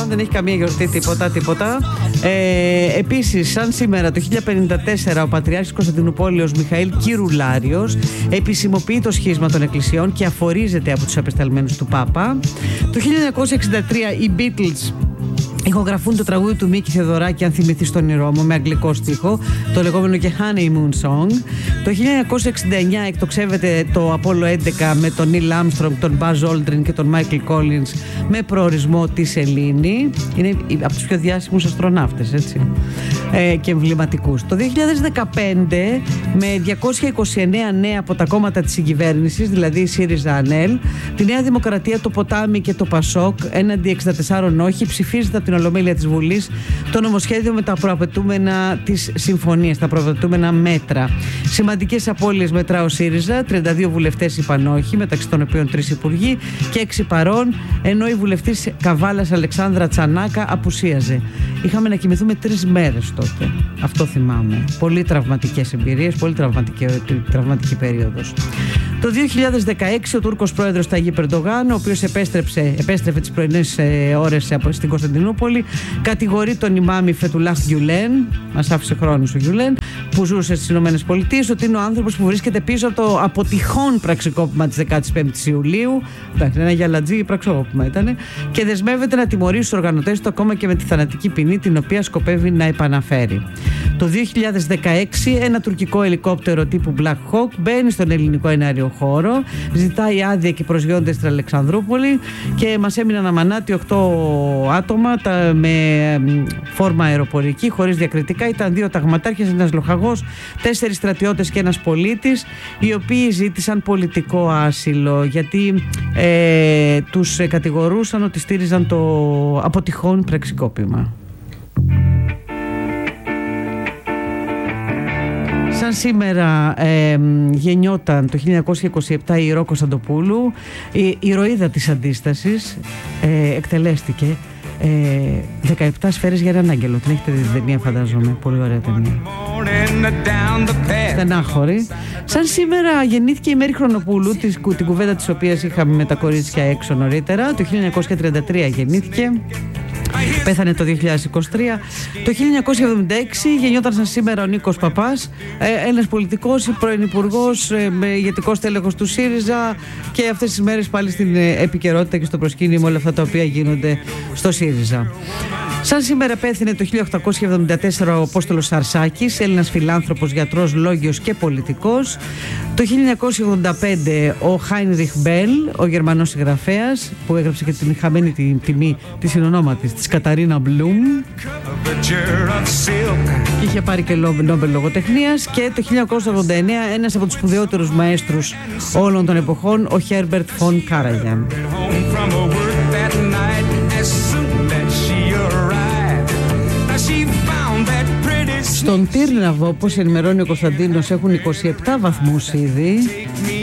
δεν έχει καμία γιορτή, τίποτα. Επίσης, σαν σήμερα το 1054, ο Πατριάρχης Κωνσταντινουπόλεως Μιχαήλ Κυρουλάριος επισημοποιεί το σχίσμα των εκκλησιών και αφορίζεται από τους απεσταλμένους του Πάπα. Το 1963 οι Beatles ηχογραφούν το τραγούδι του Μίκη Θεοδωράκη, αν θυμηθεί στον Ρώμο, με αγγλικό στίχο, το λεγόμενο και Honeymoon Song. Το 1969 εκτοξεύεται το Apollo 11 με τον Neil Armstrong, τον Buzz Aldrin και τον Michael Collins με προορισμό τη Σελήνη. Είναι από τους πιο διάσημους αστροναύτες, έτσι, και εμβληματικούς. Το 2015, με 229 νέα από τα κόμματα της συγκυβέρνησης, δηλαδή η ΣΥΡΙΖΑ ΑΝΕΛ, τη Νέα Δημοκρατία, το Ποτάμι και το ΠΑΣΟΚ, έναντι 64 όχι, ψηφίζεται από την Ολομέλεια της Βουλής το νομοσχέδιο με τα προαπαιτούμενα της συμφωνίας, τα προαπαιτούμενα μέτρα. Σημαντικές απώλειες μετρά ο ΣΥΡΙΖΑ, 32 βουλευτές είπαν όχι, μεταξύ των οποίων 3 υπουργοί και 6 παρών, ενώ η βουλευτής Καβάλας Αλεξάνδρα Τσανάκα απουσίαζε. Είχαμε να κοιμηθούμε 3 μέρες τότε. Αυτό θυμάμαι. Πολύ τραυματικές εμπειρίες, πολύ τραυματική περίοδος. Το 2016 ο Τούρκος πρόεδρος Ταγίπ Ερντογάν, ο οποίος επέστρεφε τις πρωινές ώρες στην Κωνσταντινούπολη, κατηγορεί τον ημάμι Φετουλάχ Γκιουλέν, μας άφησε χρόνος ο Γκιουλέν, που ζούσε στις Ηνωμένες Πολιτείες, ότι είναι ο άνθρωπος που βρίσκεται πίσω από το αποτυχόν πραξικόπημα της 15ης Ιουλίου. Εντάξει, ένα γυαλατζή πραξικόπημα ήταν, και δεσμεύεται να τιμωρήσει τους οργανωτές του ακόμα και με τη θανατική ποινή, την οποία σκοπεύει να επαναφέρει. Το 2016 ένα τουρκικό ελικόπτερο τύπου Black Hawk μπαίνει στον ελληνικό εναέριο χώρο, ζητάει άδεια και προσγειώνεται στην Αλεξανδρούπολη και μας έμειναν αμανάτι 8 άτομα με φόρμα αεροπορική, χωρίς διακριτικά. Ήταν 2 ταγματάρχες, ένας λοχαγός, 4 στρατιώτες και ένας πολίτης, οι οποίοι ζήτησαν πολιτικό άσυλο γιατί τους κατηγορούσαν ότι στήριζαν το αποτυχόν πραξικόπημα. Σαν σήμερα γεννιόταν το 1927 η Ρο Κωνσταντοπούλου, η ηρωίδα της αντίστασης, εκτελέστηκε 17 σφαίρες για έναν άγγελο. Την έχετε δει την ταινία, φαντάζομαι, πολύ ωραία ταινία. Στενάχωρη. Σαν σήμερα γεννήθηκε η Μέρη Χρονοπούλου, την κουβέντα της οποίας είχαμε με τα κορίτσια έξω νωρίτερα. Το 1933 γεννήθηκε. Πέθανε το 2023. Το 1976 γεννιόταν σαν σήμερα ο Νίκος Παπάς, ένας πολιτικός, πρώην υπουργός, ηγετικός τέλεχος του ΣΥΡΙΖΑ, και αυτές τις μέρες πάλι στην επικαιρότητα και στο προσκήνιο με όλα αυτά τα οποία γίνονται στο ΣΥΡΙΖΑ. Σαν σήμερα πέθανε το 1874 ο Απόστολος Σαρσάκης, Έλληνας φιλάνθρωπος, γιατρός, λόγιος και πολιτικός. Το 1985 ο Χάινριχ Μπέλ, ο Γερμανός συγγραφέας, που έγραψε και την χαμένη την τιμή της συνονόματης της Καταρίνα Μπλουμ και είχε πάρει και Νόμπελ λογοτεχνίας. Και το 1989 ένας από τους σπουδαιότερους μαέστρους όλων των εποχών, ο Χέρμπερτ Φον Κάραγιαν. Στον Τύρναβο, όπως ενημερώνει ο Κωνσταντίνος, έχουν 27 βαθμούς ήδη.